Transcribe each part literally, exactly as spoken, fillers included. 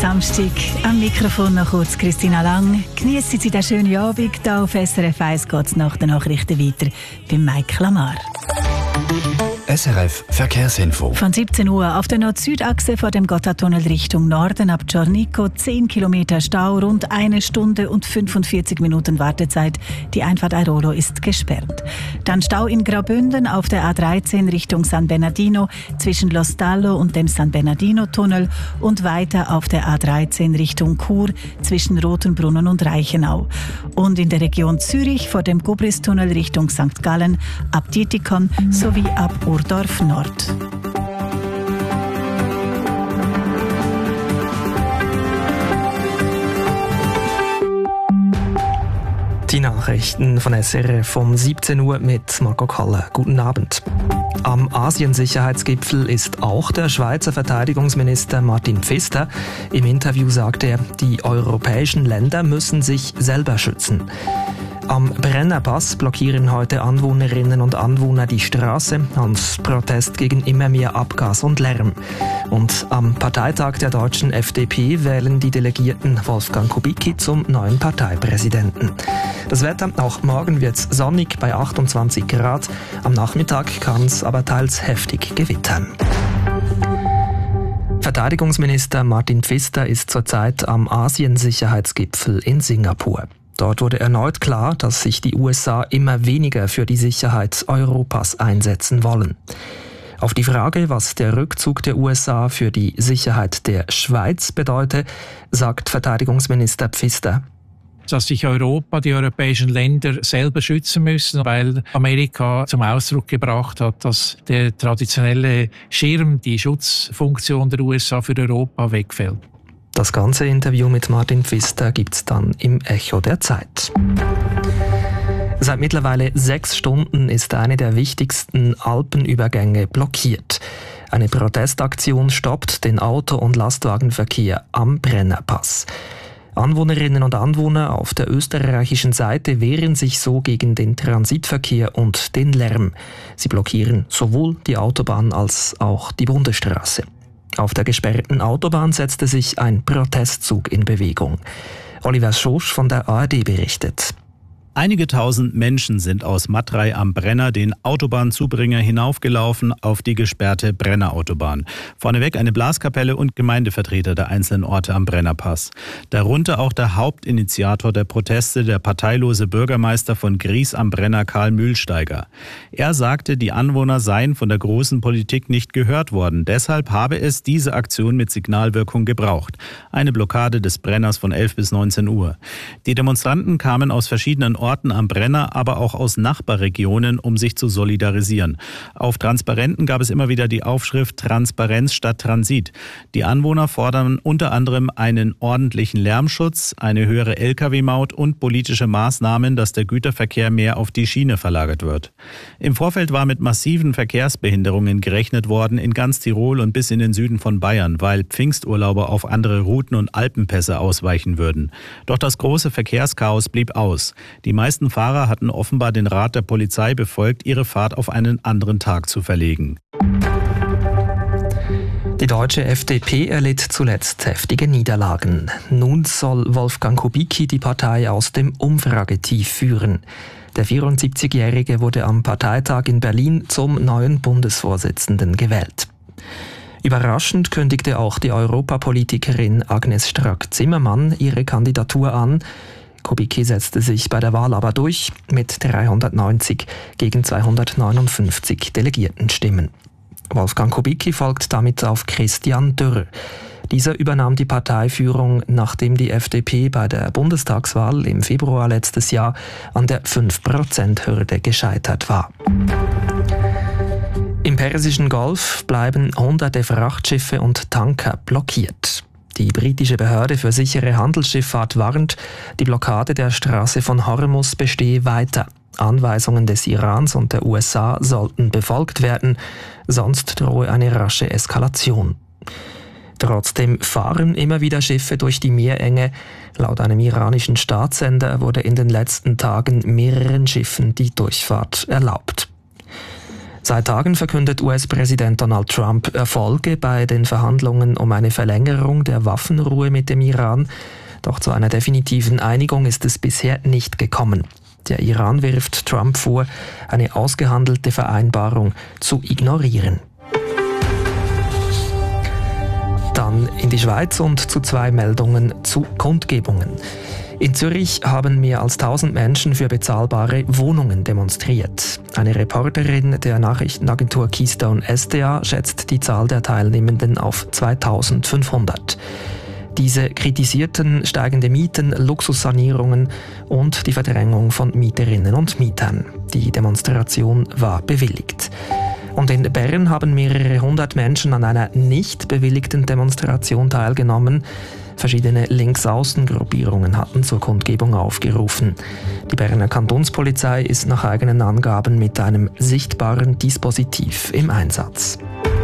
Samstag. Am Mikrofon noch kurz Christina Lang. Geniessen Sie den schönen Abend. Hier auf S R F eins geht es nach den Nachrichten weiter bei Mike Lamar. S R F Verkehrsinfo. Von siebzehn Uhr auf der Nord-Süd-Achse vor dem Gotthardtunnel Richtung Norden ab Giornico zehn Kilometer Stau, rund eine Stunde und fünfundvierzig Minuten Wartezeit. Die Einfahrt Airolo ist gesperrt. Dann Stau in Graubünden auf der A dreizehn Richtung San Bernardino zwischen Lo Stallo und dem San Bernardino-Tunnel und weiter auf der A dreizehn Richtung Chur zwischen Rotenbrunnen und Reichenau. Und in der Region Zürich vor dem Gubris-Tunnel Richtung Sankt Gallen ab Dietikon sowie ab Urdorf Nord. Die Nachrichten von S R F um siebzehn Uhr mit Marco Kalle. Guten Abend. Am Asien-Sicherheitsgipfel ist auch der Schweizer Verteidigungsminister Martin Pfister. Im Interview sagte er, die europäischen Länder müssen sich selber schützen. Am Brennerpass blockieren heute Anwohnerinnen und Anwohner die Straße als Protest gegen immer mehr Abgas und Lärm. Und am Parteitag der deutschen F D P wählen die Delegierten Wolfgang Kubicki zum neuen Parteipräsidenten. Das Wetter, auch morgen wird's sonnig bei achtundzwanzig Grad. Am Nachmittag kann es aber teils heftig gewittern. Verteidigungsminister Martin Pfister ist zurzeit am Asien-Sicherheitsgipfel in Singapur. Dort wurde erneut klar, dass sich die U S A immer weniger für die Sicherheit Europas einsetzen wollen. Auf die Frage, was der Rückzug der U S A für die Sicherheit der Schweiz bedeute, sagt Verteidigungsminister Pfister: Dass sich Europa, die europäischen Länder selber schützen müssen, weil Amerika zum Ausdruck gebracht hat, dass der traditionelle Schirm, die Schutzfunktion der U S A für Europa wegfällt. Das ganze Interview mit Martin Pfister gibt's dann im Echo der Zeit. Seit mittlerweile sechs Stunden ist eine der wichtigsten Alpenübergänge blockiert. Eine Protestaktion stoppt den Auto- und Lastwagenverkehr am Brennerpass. Anwohnerinnen und Anwohner auf der österreichischen Seite wehren sich so gegen den Transitverkehr und den Lärm. Sie blockieren sowohl die Autobahn als auch die Bundesstraße. Auf der gesperrten Autobahn setzte sich ein Protestzug in Bewegung. Oliver Schosch von der A R D berichtet. Einige tausend Menschen sind aus Matrei am Brenner den Autobahnzubringer hinaufgelaufen auf die gesperrte Brennerautobahn. Vorneweg eine Blaskapelle und Gemeindevertreter der einzelnen Orte am Brennerpass. Darunter auch der Hauptinitiator der Proteste, der parteilose Bürgermeister von Gries am Brenner, Karl Mühlsteiger. Er sagte, die Anwohner seien von der großen Politik nicht gehört worden. Deshalb habe es diese Aktion mit Signalwirkung gebraucht. Eine Blockade des Brenners von elf bis neunzehn Uhr. Die Demonstranten kamen aus verschiedenen Orten am Brenner, aber auch aus Nachbarregionen, um sich zu solidarisieren. Auf Transparenten gab es immer wieder die Aufschrift Transparenz statt Transit. Die Anwohner fordern unter anderem einen ordentlichen Lärmschutz, eine höhere L K W-Maut und politische Maßnahmen, dass der Güterverkehr mehr auf die Schiene verlagert wird. Im Vorfeld war mit massiven Verkehrsbehinderungen gerechnet worden in ganz Tirol und bis in den Süden von Bayern, weil Pfingsturlauber auf andere Routen und Alpenpässe ausweichen würden. Doch das große Verkehrschaos blieb aus. Die Die meisten Fahrer hatten offenbar den Rat der Polizei befolgt, ihre Fahrt auf einen anderen Tag zu verlegen. Die deutsche F D P erlitt zuletzt heftige Niederlagen. Nun soll Wolfgang Kubicki die Partei aus dem Umfragetief führen. Der vierundsiebzigjährige wurde am Parteitag in Berlin zum neuen Bundesvorsitzenden gewählt. Überraschend kündigte auch die Europapolitikerin Agnes Strack-Zimmermann ihre Kandidatur an. Kubicki setzte sich bei der Wahl aber durch mit dreihundertneunzig gegen zweihundertneunundfünfzig Delegiertenstimmen. Wolfgang Kubicki folgt damit auf Christian Dürr. Dieser übernahm die Parteiführung, nachdem die F D P bei der Bundestagswahl im Februar letztes Jahr an der fünf Prozent Hürde gescheitert war. Im Persischen Golf bleiben hunderte Frachtschiffe und Tanker blockiert. Die britische Behörde für sichere Handelsschifffahrt warnt, die Blockade der Straße von Hormuz bestehe weiter. Anweisungen des Irans und der U S A sollten befolgt werden, sonst drohe eine rasche Eskalation. Trotzdem fahren immer wieder Schiffe durch die Meerenge. Laut einem iranischen Staatssender wurde in den letzten Tagen mehreren Schiffen die Durchfahrt erlaubt. Seit Tagen verkündet U S-Präsident Donald Trump Erfolge bei den Verhandlungen um eine Verlängerung der Waffenruhe mit dem Iran. Doch zu einer definitiven Einigung ist es bisher nicht gekommen. Der Iran wirft Trump vor, eine ausgehandelte Vereinbarung zu ignorieren. Dann in die Schweiz und zu zwei Meldungen zu Kundgebungen. In Zürich haben mehr als tausend Menschen für bezahlbare Wohnungen demonstriert. Eine Reporterin der Nachrichtenagentur Keystone S D A schätzt die Zahl der Teilnehmenden auf zweitausendfünfhundert. Diese kritisierten steigende Mieten, Luxussanierungen und die Verdrängung von Mieterinnen und Mietern. Die Demonstration war bewilligt. Und in Bern haben mehrere hundert Menschen an einer nicht bewilligten Demonstration teilgenommen. Verschiedene Linksaußengruppierungen hatten zur Kundgebung aufgerufen. Die Berner Kantonspolizei ist nach eigenen Angaben mit einem sichtbaren Dispositiv im Einsatz.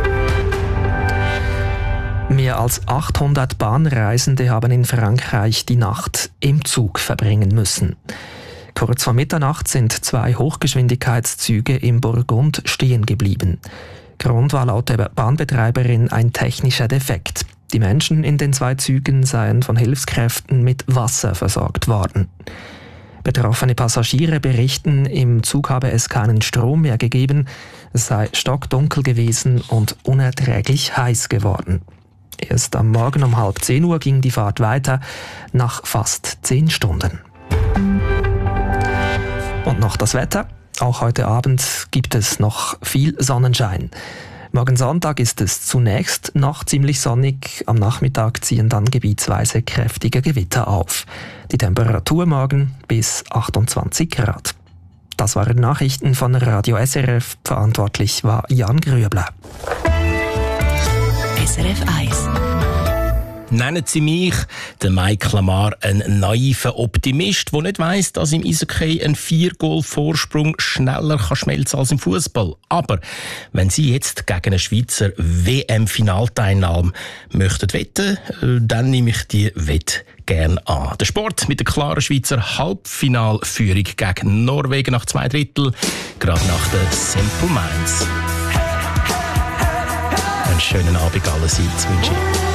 Mehr als achthundert Bahnreisende haben in Frankreich die Nacht im Zug verbringen müssen. Kurz vor Mitternacht sind zwei Hochgeschwindigkeitszüge im Burgund stehen geblieben. Grund war laut der Bahnbetreiberin ein technischer Defekt. Die Menschen in den zwei Zügen seien von Hilfskräften mit Wasser versorgt worden. Betroffene Passagiere berichten, im Zug habe es keinen Strom mehr gegeben, es sei stockdunkel gewesen und unerträglich heiß geworden. Erst am Morgen um halb zehn Uhr ging die Fahrt weiter, nach fast zehn Stunden. Und noch das Wetter. Auch heute Abend gibt es noch viel Sonnenschein. Morgen Sonntag ist es zunächst noch ziemlich sonnig. Am Nachmittag ziehen dann gebietsweise kräftige Gewitter auf. Die Temperatur morgen bis achtundzwanzig Grad. Das waren Nachrichten von Radio S R F. Verantwortlich war Jan Grüebler. S R F eins. Nennen Sie mich, den Mike Lamar, einen naiven Optimist, der nicht weiss, dass im Eishockey ein Vier-Goal-Vorsprung schneller kann schmelzen als im Fußball. Aber wenn Sie jetzt gegen eine Schweizer W M-Finalteilnahme möchten wetten, dann nehme ich die Wette gerne an. Der Sport mit der klaren Schweizer Halbfinalführung gegen Norwegen nach zwei Drittel, gerade nach der Simple Minds. Einen schönen Abend allerseits wünsche ich.